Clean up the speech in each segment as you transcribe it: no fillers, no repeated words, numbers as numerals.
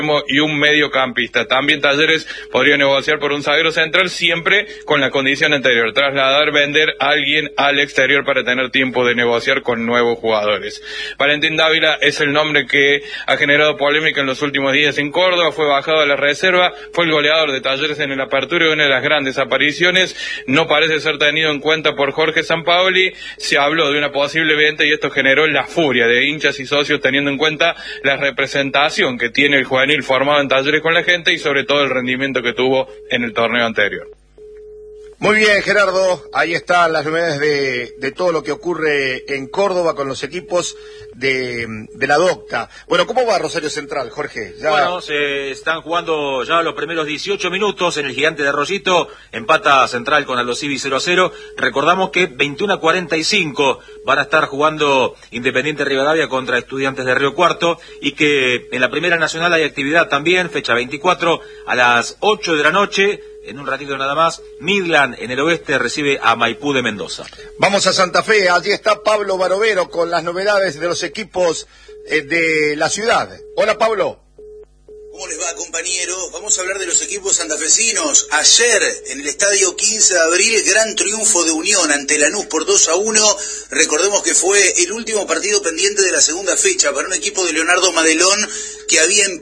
y un mediocampista. También Talleres podría negociar por un zaguero central, siempre con la condición anterior: trasladar, vender a alguien al exterior para tener tiempo de negociar con nuevos jugadores. Valentín Dávila es el nombre que ha generado polémica en los últimos días en Córdoba. Fue bajado a la reserva, fue el goleador de Talleres en el Apertura y una de las grandes apariciones. No parece ser tenido en cuenta por Jorge Sampaoli. Se habló de una posible venta y esto generó la furia de hinchas y socios, teniendo en cuenta la representación que tiene el juvenil formado en Talleres con la gente y sobre todo el rendimiento que tuvo en el torneo anterior. Muy bien, Gerardo, ahí están las novedades de todo lo que ocurre en Córdoba con los equipos de la Docta. Bueno, ¿cómo va Rosario Central, Jorge? Bueno, se están jugando ya los primeros 18 minutos en el Gigante de Arroyito, empata Central con Aldo Civi 0-0. Recordamos que 21:45 van a estar jugando Independiente Rivadavia contra Estudiantes de Río Cuarto, y que en la Primera Nacional hay actividad también, fecha 24, a las 8 de la noche. En un ratito nada más, Midland en el oeste recibe a Maipú de Mendoza. Vamos a Santa Fe, allí está Pablo Barovero con las novedades de los equipos de la ciudad. Hola, Pablo. ¿Cómo les va, compañeros? Vamos a hablar de los equipos santafesinos. Ayer, en el estadio 15 de abril, gran triunfo de Unión ante Lanús por 2-1. Recordemos que fue el último partido pendiente de la segunda fecha para un equipo de Leonardo Madelón que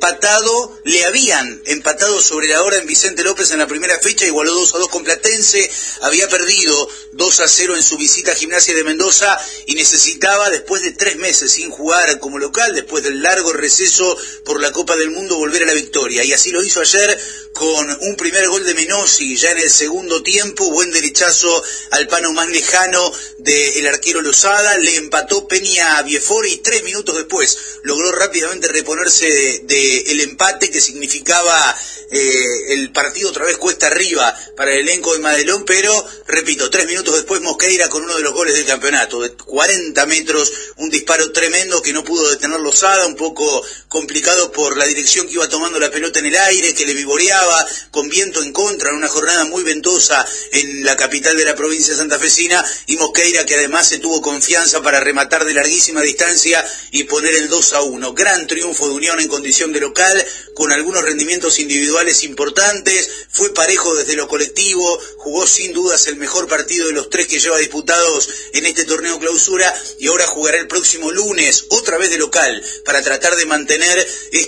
le habían empatado sobre la hora en Vicente López en la primera fecha, igualó 2-2 con Platense, había perdido 2-0 en su visita a Gimnasia de Mendoza y necesitaba, después de 3 meses sin jugar como local, después del largo receso por la Copa del Mundo, volver a la victoria. Y así lo hizo ayer con un primer gol de Menossi ya en el segundo tiempo, buen derechazo al pano más lejano del arquero Lozada, le empató Peña a Biefori y 3 minutos después logró rápidamente reponerse del empate, que significaba el partido otra vez cuesta arriba para el elenco de Madelón, pero repito, 3 minutos después Mosqueira con uno de los goles del campeonato, de 40 metros, un disparo tremendo que no pudo detener Lozada, un poco complicado por la dirección que iba tomando la pelota en el aire, que le vivoreaba, con viento en contra, en una jornada muy ventosa en la capital de la provincia santafesina, y Mosqueira, que además se tuvo confianza para rematar de larguísima distancia y poner el 2-1. Gran triunfo de Unión en condición de local, con algunos rendimientos individuales importantes, fue parejo desde lo colectivo, jugó sin dudas el mejor partido de los 3 que lleva disputados en este torneo clausura, y ahora jugará el próximo lunes, otra vez de local, para tratar de mantener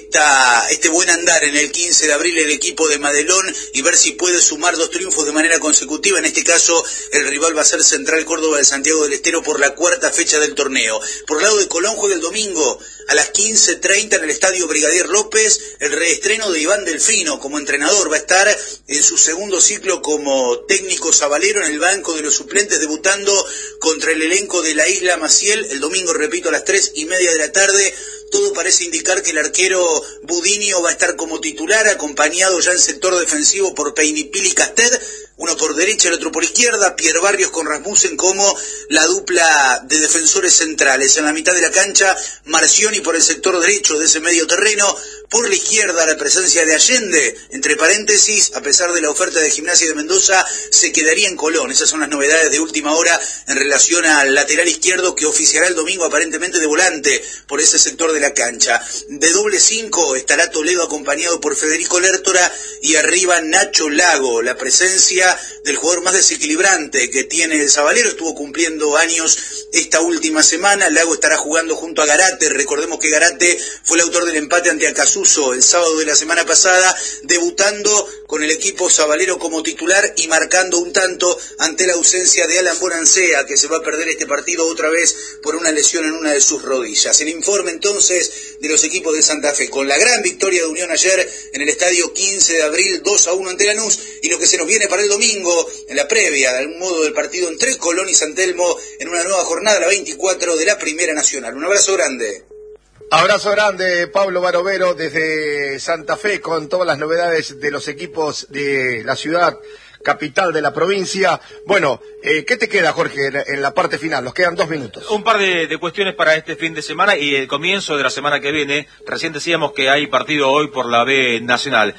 este buen andar en el 15 de abril el equipo de Madelón y ver si puede sumar 2 triunfos de manera consecutiva. En este caso el rival va a ser Central Córdoba de Santiago del Estero por la 4ª fecha del torneo. Por el lado de Colón juega el domingo a las 15:30 en el estadio Brigadier López el reestreno de Iván Delfino como entrenador. Va a estar en su segundo ciclo como técnico sabalero en el banco de los suplentes, debutando contra el elenco de la Isla Maciel el domingo, repito, a las 3:30 de la tarde. Todo parece indicar que el arquero Budinio va a estar como titular, acompañado ya en sector defensivo por Peinipil y Casted, uno por derecha, el otro por izquierda, Pierre Barrios con Rasmussen como la dupla de defensores centrales. En la mitad de la cancha, Marcioni por el sector derecho de ese medio terreno, por la izquierda la presencia de Allende, entre paréntesis, a pesar de la oferta de Gimnasia de Mendoza, se quedaría en Colón. Esas son las novedades de última hora en relación al lateral izquierdo, que oficiará el domingo aparentemente de volante por ese sector de la cancha. De doble 5 estará Toledo acompañado por Federico Lertora y arriba Nacho Lago, la presencia del jugador más desequilibrante que tiene el sabalero, estuvo cumpliendo años esta última semana. Lago estará jugando junto a Garate, recordemos que Garate fue el autor del empate ante Acasuso el sábado de la semana pasada, debutando con el equipo sabalero como titular y marcando un tanto ante la ausencia de Alan Bonancea, que se va a perder este partido otra vez por una lesión en una de sus rodillas. El informe entonces de los equipos de Santa Fe, con la gran victoria de Unión ayer en el estadio 15 de abril, 2-1 ante Lanús, y lo que se nos viene para el domingo, en la previa de algún modo del partido entre Colón y San Telmo, en una nueva jornada, la 24 de la Primera Nacional. Un abrazo grande. Abrazo grande, Pablo Barovero, desde Santa Fe, con todas las novedades de los equipos de la ciudad capital de la provincia. Bueno, ¿qué te queda, Jorge, en la parte final? Nos quedan 2 minutos. Un par de cuestiones para este fin de semana y el comienzo de la semana que viene. Recién decíamos que hay partido hoy por la B Nacional.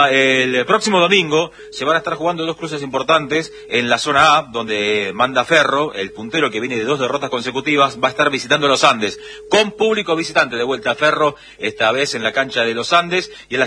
El próximo domingo se van a estar jugando 2 cruces importantes en la zona A, donde manda Ferro, el puntero que viene de 2 derrotas consecutivas, va a estar visitando los Andes, con público visitante. De vuelta a Ferro, esta vez en la cancha de los Andes, y a las